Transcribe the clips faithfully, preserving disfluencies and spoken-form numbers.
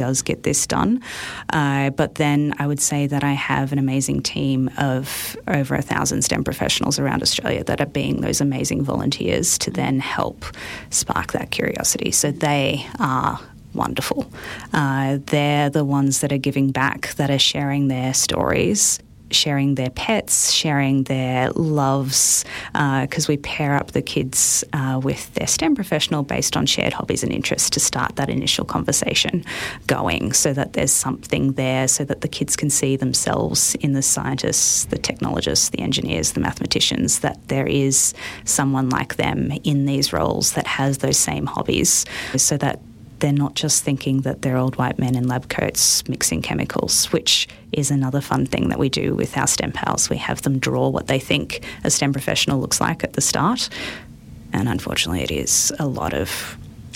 does get this done. Uh, but then I would say that I have an amazing team of over a thousand STEM professionals around Australia that are being those amazing volunteers to then help spark that curiosity. So they are wonderful. Uh, they're the ones that are giving back, that are sharing their stories, sharing their pets, sharing their loves, because uh, we pair up the kids uh, with their STEM professional based on shared hobbies and interests to start that initial conversation going, so that there's something there, so that the kids can see themselves in the scientists, the technologists, the engineers, the mathematicians, that there is someone like them in these roles that has those same hobbies, so that they're not just thinking that they're old white men in lab coats mixing chemicals, which is another fun thing that we do with our STEM pals. We have them draw what they think a STEM professional looks like at the start, and unfortunately it is a lot of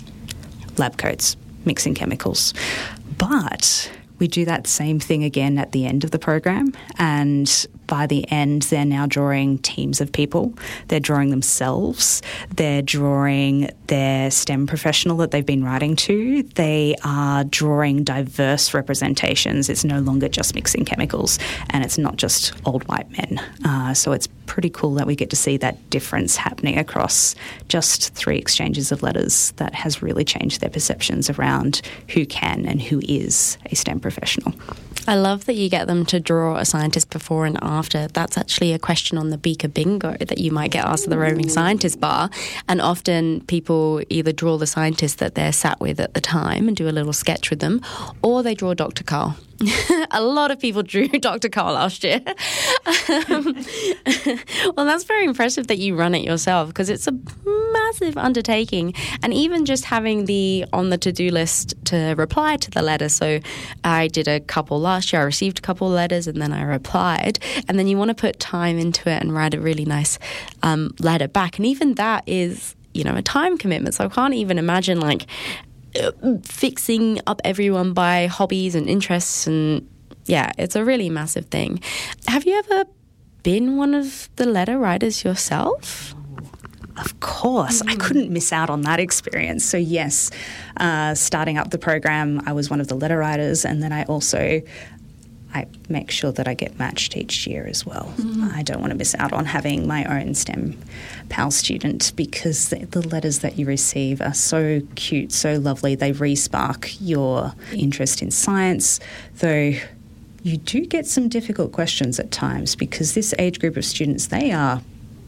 lab coats mixing chemicals. But we do that same thing again at the end of the program, and by the end they're now drawing teams of people. They're drawing themselves. They're drawing their STEM professional that they've been writing to. They are drawing diverse representations. It's no longer just mixing chemicals, and it's not just old white men. Uh, so it's pretty cool that we get to see that difference happening across just three exchanges of letters that has really changed their perceptions around who can and who is a STEM professional. I love that you get them to draw a scientist before and after. That's actually a question on the Beaker Bingo that you might get asked at the Roving Scientist Bar. And often people either draw the scientist that they're sat with at the time and do a little sketch with them, or they draw Doctor Carl. A lot of people drew Doctor Carl last year. um, well, that's very impressive that you run it yourself, because it's a massive undertaking. And even just having the on the to-do list to reply to the letter. So I did a couple last year. I received a couple letters and then I replied. And then you want to put time into it and write a really nice um, letter back. And even that is, you know, a time commitment. So I can't even imagine, like, fixing up everyone by hobbies and interests, and yeah, it's a really massive thing. Have you ever been one of the letter writers yourself? Of course. Mm. I couldn't miss out on that experience. So yes, uh, starting up the program, I was one of the letter writers, and then I also I make sure that I get matched each year as well. Mm. I don't want to miss out on having my own STEM PAL student, because the, the letters that you receive are so cute, so lovely. They re-spark your interest in science, though you do get some difficult questions at times, because this age group of students, they are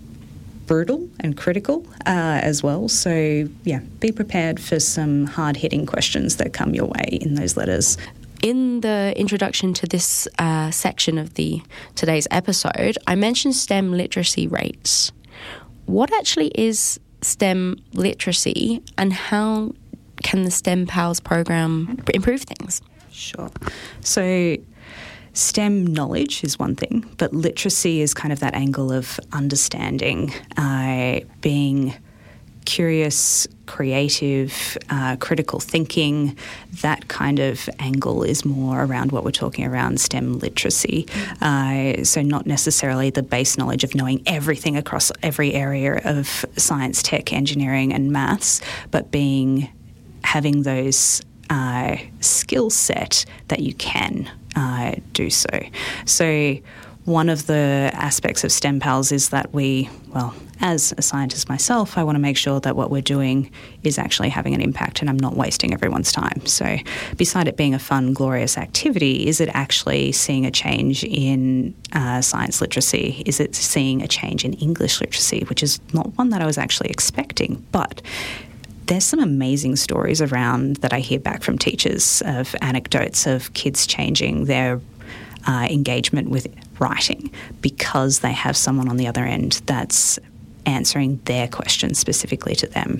brutal and critical uh, as well. So, yeah, be prepared for some hard-hitting questions that come your way in those letters. In the introduction to this uh, section of the today's episode, I mentioned STEM literacy rates. What actually is STEM literacy, and how can the STEM PALS program improve things? Sure. So STEM knowledge is one thing, but literacy is kind of that angle of understanding, uh, being curious, creative, uh, critical thinking. That kind of angle is more around what we're talking around STEM literacy. Uh, so not necessarily the base knowledge of knowing everything across every area of science, tech, engineering and maths, but being having those uh, skill set that you can uh, do so. So one of the aspects of STEM PALS is that we, well, as a scientist myself, I want to make sure that what we're doing is actually having an impact and I'm not wasting everyone's time. So beside it being a fun, glorious activity, is it actually seeing a change in uh, science literacy? Is it seeing a change in English literacy, which is not one that I was actually expecting, but there's some amazing stories around that I hear back from teachers of anecdotes of kids changing their uh, engagement with writing because they have someone on the other end that's answering their questions specifically to them.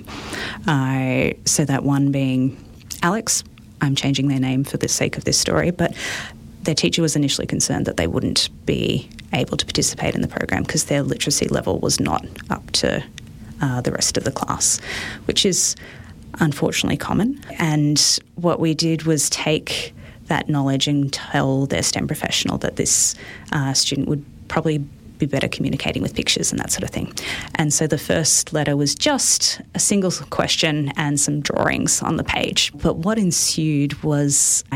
Uh, so that one being Alex, I'm changing their name for the sake of this story, but their teacher was initially concerned that they wouldn't be able to participate in the program because their literacy level was not up to uh, the rest of the class, which is unfortunately common. And what we did was take that knowledge and tell their STEM professional that this uh, student would probably be better communicating with pictures and that sort of thing. And so the first letter was just a single question and some drawings on the page. But what ensued was